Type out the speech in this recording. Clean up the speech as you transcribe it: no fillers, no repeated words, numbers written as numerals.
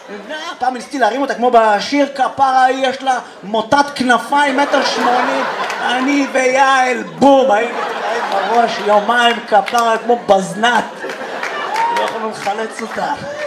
פעם ניסיתי להרים אותה כמו בשיר כפרה, יש לה מוטת כנפיים 1.80 מטר, אני ויעל בום, הייתי בראש יומיים כפרה כמו בזנת, לא יכולנו לחלץ אותה.